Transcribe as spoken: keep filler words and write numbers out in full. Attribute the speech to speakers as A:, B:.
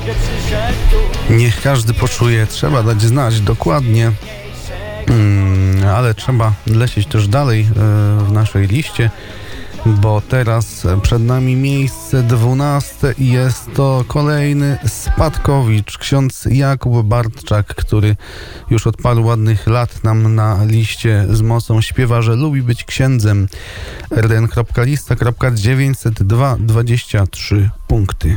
A: Niech każdy poczuje, trzeba dać znać dokładnie, hmm, ale trzeba lecieć też dalej e, w naszej liście, bo teraz przed nami miejsce dwunaste i jest to kolejny spadkowicz, ksiądz Jakub Bartczak, który już od paru ładnych lat nam na liście z mocą śpiewa, że lubi być księdzem. r d n kropka lista kropka dziewięćset dwa dwadzieścia trzy punkty.